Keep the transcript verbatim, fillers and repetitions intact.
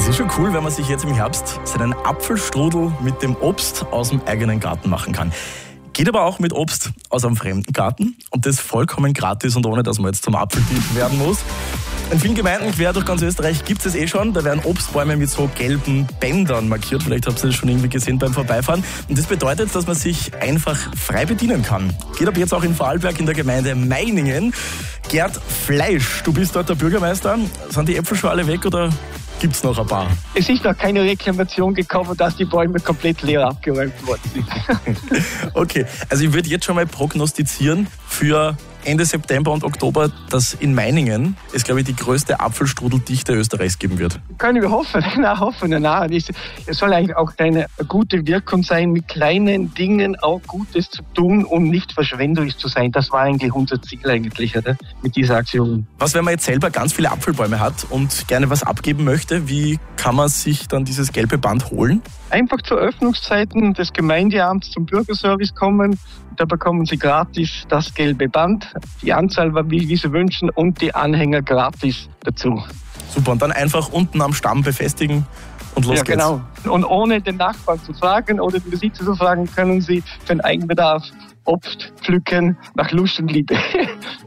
Das ist schon cool, wenn man sich jetzt im Herbst seinen Apfelstrudel mit dem Obst aus dem eigenen Garten machen kann. Geht aber auch mit Obst aus einem fremden Garten und das vollkommen gratis und ohne, dass man jetzt zum Apfeldieb werden muss. In vielen Gemeinden quer durch ganz Österreich gibt es eh schon. Da werden Obstbäume mit so gelben Bändern markiert. Vielleicht habt ihr das schon irgendwie gesehen beim Vorbeifahren. Und das bedeutet, dass man sich einfach frei bedienen kann. Geht ab jetzt auch in Vorarlberg in der Gemeinde Meiningen. Gerd Fleisch, du bist dort der Bürgermeister. Sind die Äpfel schon alle weg oder gibt es noch ein paar? Es ist noch keine Reklamation gekommen, dass die Bäume komplett leer abgeräumt worden sind. Okay, also ich würde jetzt schon mal prognostizieren für Ende September und Oktober, dass in Meiningen es, glaube ich, die größte Apfelstrudeldichte Österreichs geben wird. Können wir hoffen, nein, hoffen, nein. Es soll eigentlich auch eine gute Wirkung sein, mit kleinen Dingen auch Gutes zu tun und nicht verschwenderisch zu sein. Das war eigentlich unser Ziel eigentlich, oder? Mit dieser Aktion. Was, wenn man jetzt selber ganz viele Apfelbäume hat und gerne was abgeben möchte, wie kann man sich dann dieses gelbe Band holen? Einfach zu Öffnungszeiten des Gemeindeamts zum Bürgerservice kommen. Da bekommen Sie gratis das gelbe Band, die Anzahl, wie, wie Sie wünschen, und die Anhänger gratis dazu. Super, und dann einfach unten am Stamm befestigen und los ja, geht's. Genau. Und ohne den Nachbarn zu fragen oder den Besitzer zu fragen, können Sie für den Eigenbedarf Obst pflücken nach Lust und Liebe.